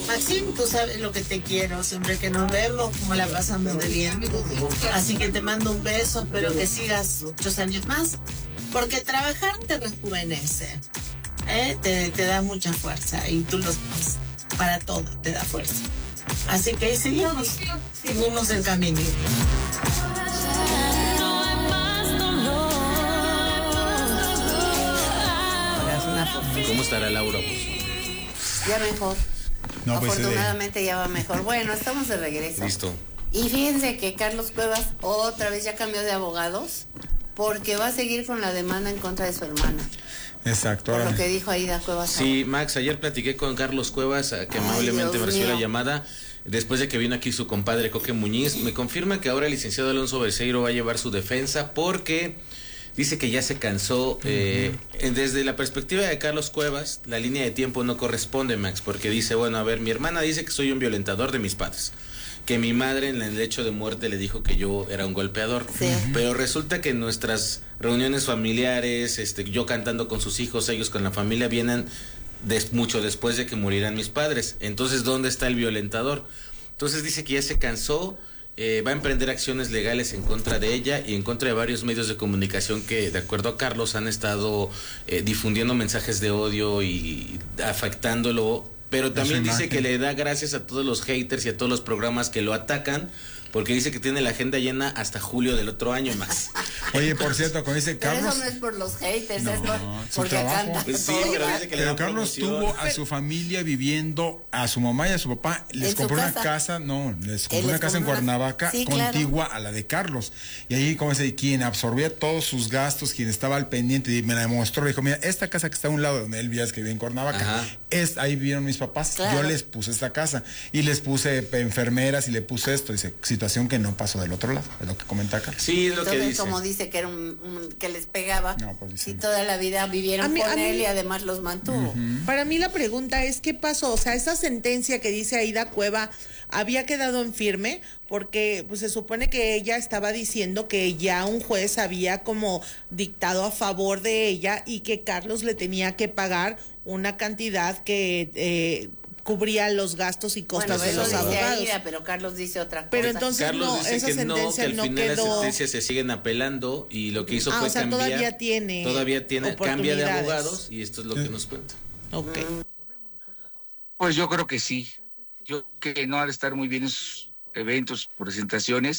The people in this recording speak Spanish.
Maxim, tú sabes lo que te quiero, siempre que nos vemos, como la pasamos de bien. Así que te mando un beso, espero que sigas muchos años más, porque trabajar te rejuvenece, te da mucha fuerza y tú para todo te da fuerza. Así que seguimos el camino. ¿Cómo estará Laura? Ya mejor. No, afortunadamente ya va mejor. Bueno, estamos de regreso. Listo. Y fíjense que Carlos Cuevas otra vez ya cambió de abogados porque va a seguir con la demanda en contra de su hermana. Exacto. Por lo que dijo Aida Cuevas. Sí, Max, ayer platiqué con Carlos Cuevas, que amablemente me recibió la llamada. Después de que vino aquí su compadre Coque Muñiz, me confirma que ahora el licenciado Alonso Beceiro va a llevar su defensa porque dice que ya se cansó. Desde la perspectiva de Carlos Cuevas, la línea de tiempo no corresponde, Max, porque dice, bueno, a ver, mi hermana dice que soy un violentador de mis padres, que mi madre en el lecho de muerte le dijo que yo era un golpeador, pero resulta que en nuestras reuniones familiares, yo cantando con sus hijos, ellos con la familia, vienen mucho después de que murieran mis padres. Entonces, ¿dónde está el violentador? Entonces dice que ya se cansó, va a emprender acciones legales en contra de ella y en contra de varios medios de comunicación que, de acuerdo a Carlos, han estado difundiendo mensajes de odio y afectándolo, pero también dice que le da gracias a todos los haters y a todos los programas que lo atacan, porque dice que tiene la agenda llena hasta julio del otro año, Max. Oye, por cierto, como dice Carlos... Pero eso no es por los haters, es porque canta. Pues sí, pero Carlos tuvo a su familia viviendo, a su mamá y a su papá, les compró una casa, en Cuernavaca, contigua a la de Carlos. Y ahí, como se dice, quien absorbía todos sus gastos, quien estaba al pendiente, y me la demostró, le dijo, mira, esta casa que está a un lado donde él vivía, que vivía en Cuernavaca, ahí vivieron mis papás, yo les puse esta casa, y les puse enfermeras, y le puse esto, dice, situación que no pasó del otro lado, es lo que comenta acá. Sí, es lo que dice. Como dice que era que les pegaba, y toda la vida vivieron con él y además los mantuvo. Para mí la pregunta es, ¿qué pasó? O sea, esa sentencia que dice Aida Cueva había quedado en firme, porque pues se supone que ella estaba diciendo que ya un juez había como dictado a favor de ella y que Carlos le tenía que pagar una cantidad que cubría los gastos y costos de los abogados. Aida, pero Carlos dice otra cosa. Pero entonces Carlos dice esa que sentencia que al final quedó... las sentencias se siguen apelando y lo que hizo fue cambiar. Todavía tiene cambia de abogados y esto es lo que nos cuenta. Ok. Pues yo creo que sí. Yo creo que no ha de estar muy bien en sus eventos, presentaciones.